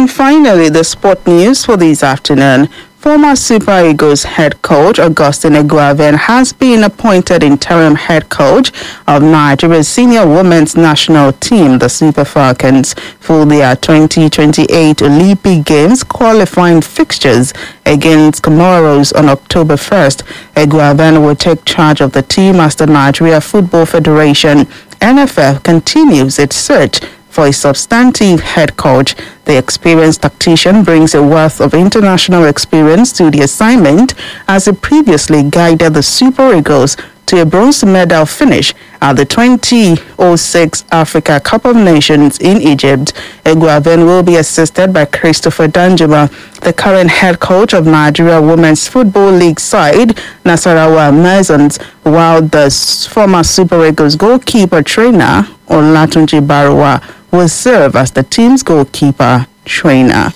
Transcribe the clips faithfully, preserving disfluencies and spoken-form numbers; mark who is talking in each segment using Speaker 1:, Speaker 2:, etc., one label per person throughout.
Speaker 1: And finally, the sport news for this afternoon. Former Super Eagles head coach Augustine Eguavoen has been appointed interim head coach of Nigeria's senior women's national team, the Super Falcons, for their twenty twenty-eight Olympic Games qualifying fixtures against Comoros on October first. Eguavoen will take charge of the team as the Nigeria Football Federation, N F F, continues its search for a substantive head coach. The experienced tactician brings a wealth of international experience to the assignment, as he previously guided the Super Eagles to a bronze medal finish at the twenty oh six Africa Cup of Nations in Egypt. Eguavoen will be assisted by Christopher Danjuma, the current head coach of Nigeria Women's Football League side, Nasarawa Amazons, while the former Super Eagles goalkeeper trainer, Olatunji Baruwa, will serve as the team's goalkeeper trainer.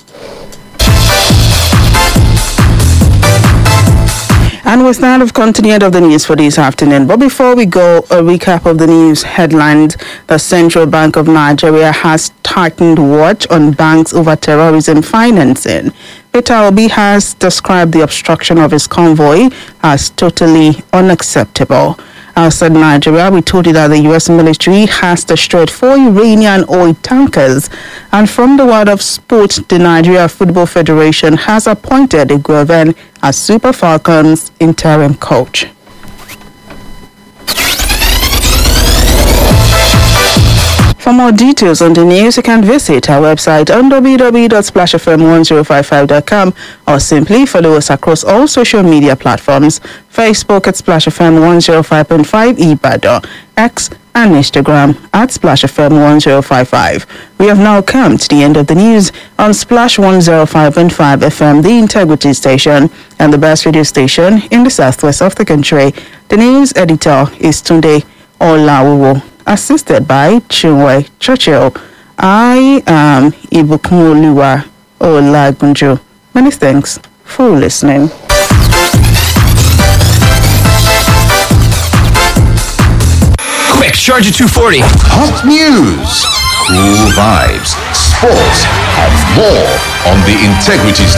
Speaker 1: And with that, we've continued of the news for this afternoon. But before we go, a recap of the news headlines. The Central Bank of Nigeria has tightened watch on banks over terrorism financing. Peter Obi has described the obstruction of his convoy as totally unacceptable. Outside Nigeria, we told you that the U S military has destroyed four Iranian oil tankers. And from the world of sport, the Nigeria Football Federation has appointed Eguavoen as Super Falcons interim coach. For more details on the news, you can visit our website on w w w dot splash f m one zero five five dot com or simply follow us across all social media platforms: Facebook at Splash F M one oh five point five Ibadan, X and Instagram at Splash F M one oh five five. We have now come to the end of the news on Splash one oh five point five F M, the Integrity Station and the best radio station in the southwest of the country. The news editor is Tunde Olawo, assisted by Chinwe Churchill. I am Ibukunoluwa Olagunjo. Many thanks for listening.
Speaker 2: Quick, Charger two forty.
Speaker 3: Hot news, cool vibes, sports, and more on the Integrity Station.